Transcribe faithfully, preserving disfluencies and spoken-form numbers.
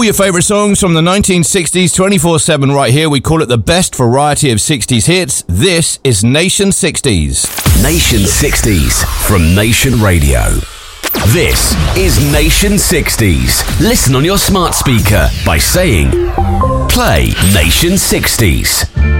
your favourite songs from the nineteen sixties, twenty-four seven right here. We call it the best variety of sixties hits. This is Nation sixties. Nation sixties from Nation Radio. This is Nation sixties. Listen on your smart speaker by saying, play Nation sixties.